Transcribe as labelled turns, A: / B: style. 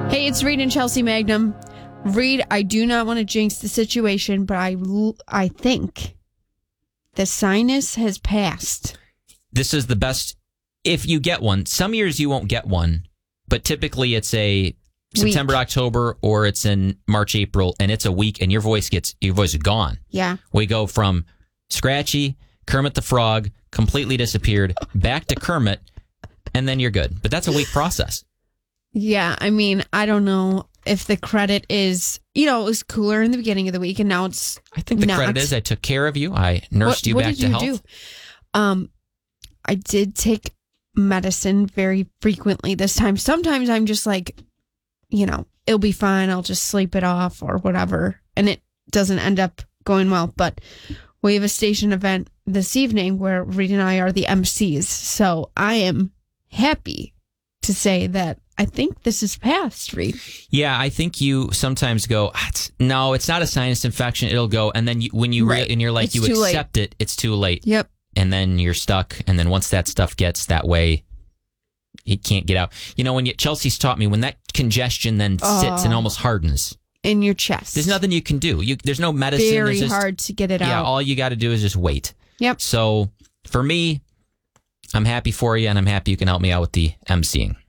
A: Hey, it's Reed and Chelsea Magnum. Reed, I do not want to jinx the situation, but I think the sinus has passed.
B: This is the best if you get one. Some years you won't get one, but typically it's a September, October, or it's in March, April, and it's a week, and your voice is gone.
A: Yeah.
B: We go from scratchy, Kermit the Frog, completely disappeared, back to Kermit, and then you're good. But that's a week process.
A: Yeah, I mean, I don't know if the credit is, it was cooler in the beginning of the week, and now it's
B: I think the credit is I took care of you. I nursed you back to health. What did
A: you do? I did take medicine very frequently this time. Sometimes I'm just like, it'll be fine. I'll just sleep it off or whatever. And it doesn't end up going well. But we have a station event this evening where Reed and I are the MCs. So I am happy to say that I think this is past, Reed.
B: Yeah, I think you sometimes go, no, it's not a sinus infection. It'll go. And then when you and you're like, you accept it, it's too late.
A: Yep.
B: And then you're stuck. And then once that stuff gets that way, it can't get out. Chelsea's taught me when that congestion then sits and almost hardens
A: in your chest.
B: There's nothing you can do. There's no medicine.
A: Very hard to get it out.
B: Yeah, all you got to do is just wait.
A: Yep.
B: So for me, I'm happy for you, and I'm happy you can help me out with the emceeing.